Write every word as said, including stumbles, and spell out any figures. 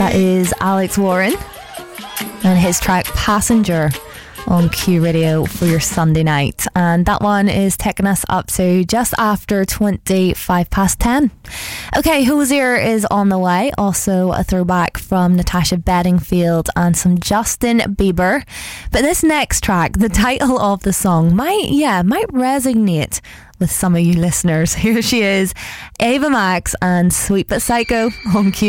That is Alex Warren and his track Passenger on Q Radio for your Sunday night. And that one is taking us up to just after twenty-five past ten. Okay, Hozier is on the way. Also a throwback from Natasha Bedingfield and some Justin Bieber. But this next track, the title of the song, might, yeah, might resonate with some of you listeners. Here she is, Ava Max and Sweet But Psycho on Q.